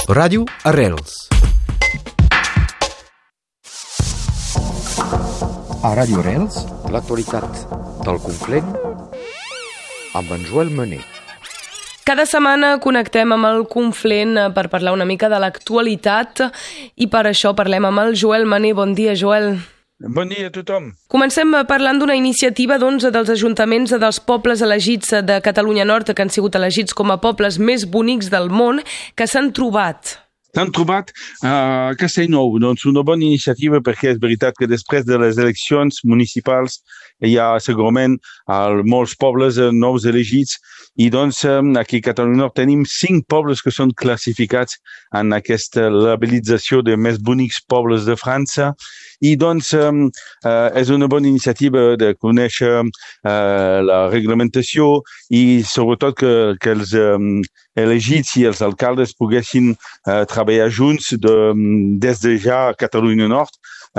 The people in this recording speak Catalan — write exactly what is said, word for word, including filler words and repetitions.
Ràdio Arrels. A Ràdio Arrels, l'actualitat del Conflent amb en Joel Mané. Cada setmana connectem amb el Conflent per parlar una mica de l'actualitat i per això parlem amb el Joel Mané. Bon dia, Joel. Bon dia a tothom. Comencem parlant d'una iniciativa doncs, dels ajuntaments dels pobles elegits de Catalunya Nord, que han sigut elegits com a pobles més bonics del món, que s'han trobat. S'han trobat a Castellnou, doncs una bona iniciativa perquè és veritat que després de les eleccions municipals hi ha segurament molts pobles nous elegits i doncs aquí a Catalunya Nord tenim cinc pobles que són classificats en aquesta labelització de més bonics pobles de França i doncs eh, és una bona iniciativa de conèixer eh, la reglamentació i sobretot que, que els eh, elegits i els alcaldes poguessin eh, treballar junts de, des de ja a Catalunya Nord